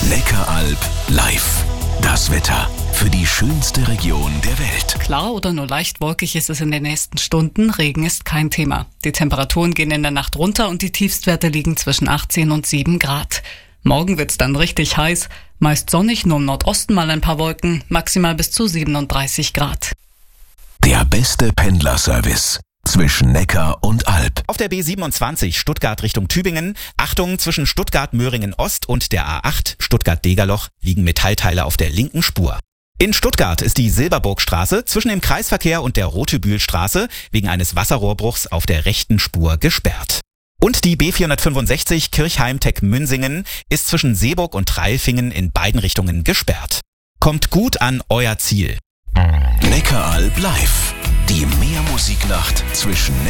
Neckaralb live. Das Wetter für die schönste Region der Welt. Klar oder nur leicht wolkig ist es in den nächsten Stunden. Regen ist kein Thema. Die Temperaturen gehen in der Nacht runter und die Tiefstwerte liegen zwischen 18 und 7 Grad. Morgen wird's dann richtig heiß. Meist sonnig, nur im Nordosten mal ein paar Wolken. Maximal bis zu 37 Grad. Der beste Pendlerservice zwischen Neckar und Alb. Auf der B27 Stuttgart Richtung Tübingen. Achtung, zwischen Stuttgart-Möhringen-Ost und der A8 Stuttgart-Degerloch liegen Metallteile auf der linken Spur. In Stuttgart ist die Silberburgstraße zwischen dem Kreisverkehr und der Rotebühlstraße wegen eines Wasserrohrbruchs auf der rechten Spur gesperrt. Und die B465 Kirchheim-Teck-Münsingen ist zwischen Seeburg und Treilfingen in beiden Richtungen gesperrt. Kommt gut an euer Ziel. Neckaralb live. Die Meermusiknacht zwischen